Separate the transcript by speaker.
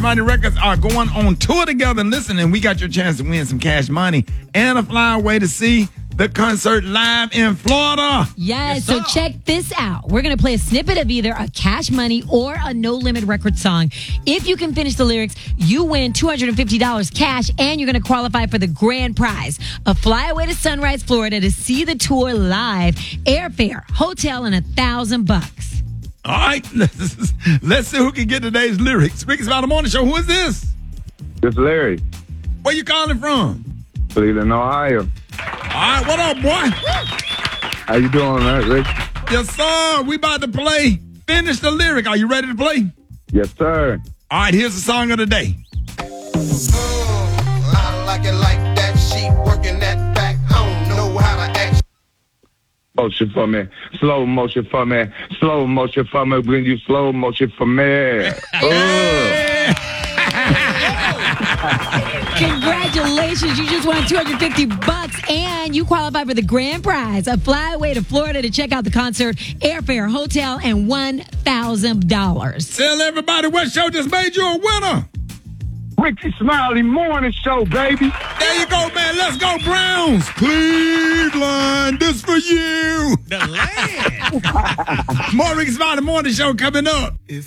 Speaker 1: Money Records are going on tour together. And listen, and we got your chance to win some cash money and a flyaway to see the concert live in Florida.
Speaker 2: Yes, so check this out. We're going to play a snippet of either a Cash Money or a No Limit Record song. If you can finish the lyrics, you win $250 cash, and you're going to qualify for the grand prize, a flyaway to Sunrise, Florida to see the tour live, airfare, hotel, and $1,000.
Speaker 1: All right, let's see who can get today's lyrics. Rick's About the Morning Show. Who is this?
Speaker 3: This is Larry.
Speaker 1: Where you calling from?
Speaker 3: Cleveland, Ohio.
Speaker 1: All right, what up, boy?
Speaker 3: How you doing, man, Rick?
Speaker 1: Yes, sir. We about to play Finish the Lyric. Are you ready to play?
Speaker 3: Yes, sir.
Speaker 1: All right, here's the song of the day.
Speaker 4: I like it like that. She working that back. I don't know how to act.
Speaker 3: Motion for me. Slow motion for me. Slow motion for me. When you slow motion for me.
Speaker 2: Congratulations, you just won $250 and you qualify for the grand prize, a flyaway to Florida to check out the concert, airfare, hotel, and $1,000.
Speaker 1: Tell everybody what show just made you a winner.
Speaker 3: Ricky Smiley Morning Show, baby.
Speaker 1: There you go, man. Let's go, Browns. Cleveland, this for you.
Speaker 5: The land.
Speaker 1: More Ricky Smiley Morning Show coming up.